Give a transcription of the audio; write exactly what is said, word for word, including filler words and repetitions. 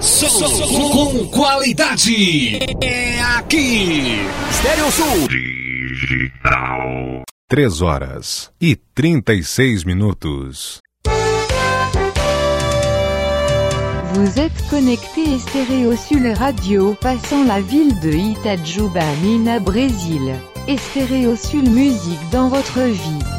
Som com qualidade. É aqui. Estéreo Sul. Digital. Três horas e trinta e seis minutos. Vous êtes connecté Estéreo Sul Radio, passant la ville de Itajuba, Minas, Brésil. Estéreo Sul musique dans votre vie.